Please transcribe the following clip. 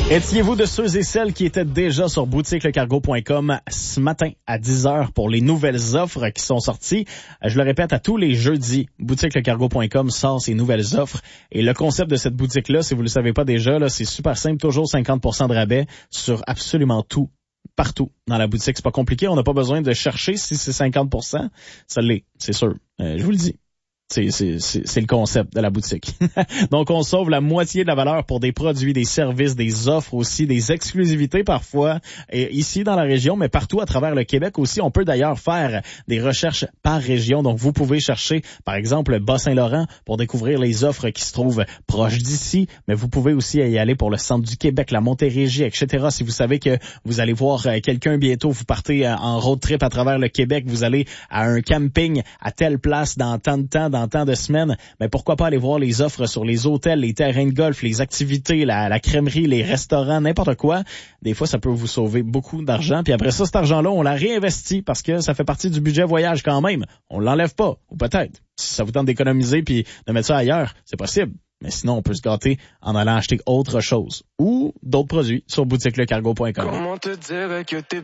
Étiez-vous de ceux et celles qui étaient déjà sur boutiquelecargo.com ce matin à 10h pour les nouvelles offres qui sont sorties? Je le répète, à tous les jeudis, boutiquelecargo.com sort ses nouvelles offres. Et le concept de cette boutique-là, si vous le savez pas déjà, là, c'est super simple, toujours 50% de rabais sur absolument tout. Partout dans la boutique. C'est pas compliqué, on n'a pas besoin de chercher si c'est 50%. Ça l'est, c'est sûr. Je vous le dis. C'est le concept de la boutique. Donc, on sauve la moitié de la valeur pour des produits, des services, des offres aussi, des exclusivités parfois, et ici dans la région, mais partout à travers le Québec aussi. On peut d'ailleurs faire des recherches par région. Donc, vous pouvez chercher, par exemple, Bas-Saint-Laurent pour découvrir les offres qui se trouvent proches d'ici, mais vous pouvez aussi y aller pour le centre du Québec, la Montérégie, etc. Si vous savez que vous allez voir quelqu'un bientôt, vous partez en road trip à travers le Québec, vous allez à un camping à telle place dans tant de temps, dans tant de semaines, mais pourquoi pas aller voir les offres sur les hôtels, les terrains de golf, les activités, la crèmerie, les restaurants, n'importe quoi. Des fois, ça peut vous sauver beaucoup d'argent. Puis après ça, cet argent-là, on l'a réinvesti parce que ça fait partie du budget voyage quand même. On l'enlève pas, ou peut-être. Si ça vous tente d'économiser puis de mettre ça ailleurs, c'est possible. Mais sinon, on peut se gâter en allant acheter autre chose ou d'autres produits sur boutiquelecargo.com. Comment te dire que t'es